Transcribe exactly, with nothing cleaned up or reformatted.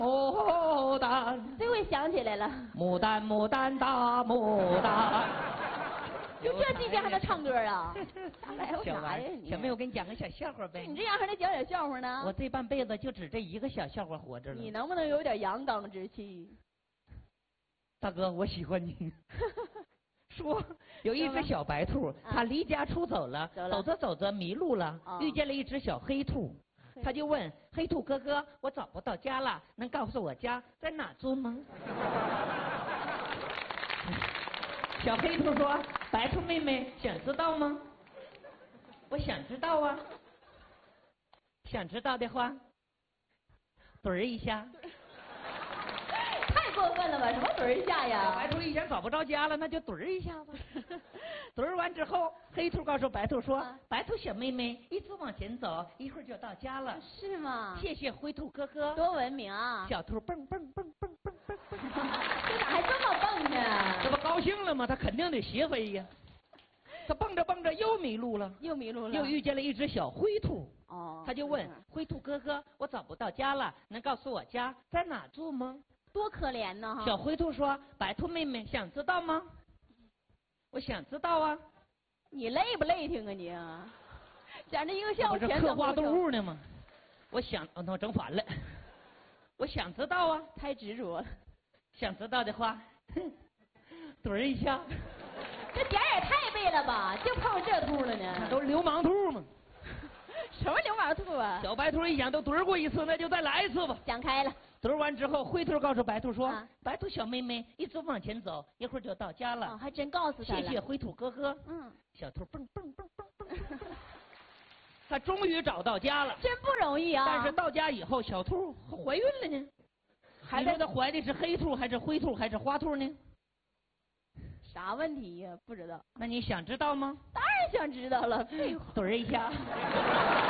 牡丹， 这回想起来了， 牡丹牡丹大牡丹。 就这季节还能唱歌啊？还有小啥呀你？ 小妹，我给你讲个小笑话呗。 你这样还能讲点笑话呢？ 我这半辈子就只这一个小笑话活着了。 你能不能有点阳刚之气？ 大哥，我喜欢你。说有一只小白兔，它离家出走了， 走了走着走着迷路了， 哦遇见了一只小黑兔，他就问黑兔哥哥，我找不到家了，能告诉我家在哪住吗？小黑兔说，白兔妹妹想知道吗？我想知道啊。想知道的话，怼儿一下。 太过分了吧？什么怼儿一下呀？ 白兔一想找不着家了，那就怼儿一下吧。怼儿完之后，黑兔告诉白兔说：“啊、白兔小妹妹，一直往前走，一会儿就到家了。” 是吗？ 谢谢灰兔哥哥。 多文明啊！ 小兔蹦蹦蹦蹦蹦蹦蹦， 这咋还这么蹦呢？ 这不高兴了吗？他肯定得斜飞呀。他蹦着蹦着又迷路了， 又迷路了， 又遇见了一只小灰兔。 哦， 他就问灰兔哥哥：“我找不到家了，能告诉我家在哪住吗？” 多可怜呢哈！ 小灰兔说：“白兔妹妹想知道吗？”我想知道啊。 你累不累挺啊你？讲这一个笑话全刻画动物呢吗？我想，哦，那我整反了。我想知道啊。 太执着了。 想知道的话，怼一下。 这点也太背了吧？就碰这兔了呢？ 都是流氓兔嘛。 什么流氓兔啊？ 小白兔一想，都怼过一次，那就再来一次吧。 想开了。 怼完之后，灰兔告诉白兔说：“啊、白兔小妹妹，一直往前走，一会儿就到家了。” 哦，还真告诉他了。 谢谢灰兔哥哥。 嗯。 小兔蹦蹦蹦蹦蹦蹦，他终于找到家了。 真不容易啊！ 但是到家以后，小兔怀孕了呢。还说他怀的是黑兔还是灰兔还是花兔呢？ 啥问题呀？不知道。 那你想知道吗？ 当然想知道了。废话。 怼一下。